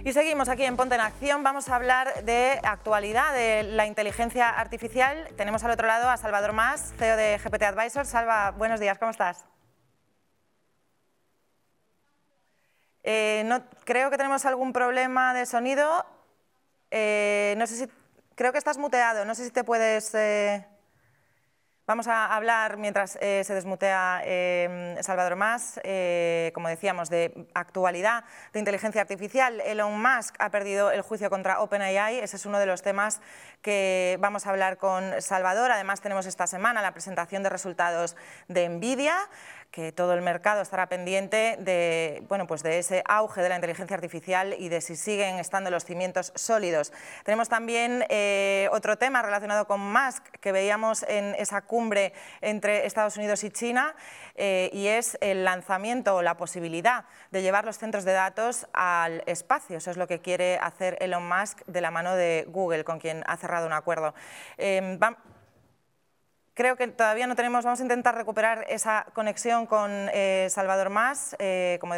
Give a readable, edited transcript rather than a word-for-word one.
Y seguimos aquí en Ponte en Acción. Vamos a hablar de actualidad, de la inteligencia artificial. Tenemos al otro lado a Salvador Mas, CEO de GPT Advisors. Salva, buenos días, ¿cómo estás? Creo que tenemos algún problema de sonido. No sé si, creo que estás muteado, no sé si te puedes... Vamos a hablar mientras se desmutea Salvador Mas, como decíamos, de actualidad de inteligencia artificial. Elon Musk ha perdido el juicio contra OpenAI, ese es uno de los temas que vamos a hablar con Salvador. Además tenemos esta semana la presentación de resultados de NVIDIA, que todo el mercado estará pendiente de, bueno, pues de ese auge de la inteligencia artificial y de si siguen estando los cimientos sólidos. Tenemos también otro tema relacionado con Musk que veíamos en esa cumbre entre Estados Unidos y China y es el lanzamiento o la posibilidad de llevar los centros de datos al espacio. Eso es lo que quiere hacer Elon Musk de la mano de Google, con quien ha cerrado un acuerdo. Creo que todavía no tenemos, vamos a intentar recuperar esa conexión con Salvador Mas. Como